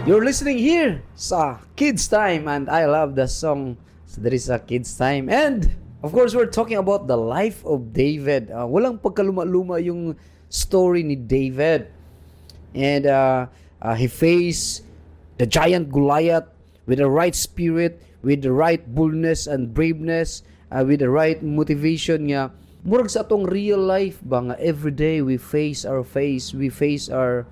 You're listening here sa Kids Time, and I love the song. So there is a Kids Time, and of course we're talking about the life of David. Walang pagkaluma-luma yung story ni David, and he faced the giant Goliath with the right spirit, with the right boldness and braveness, with the right motivation niya. Murag sa atong real life ba nga everyday we face our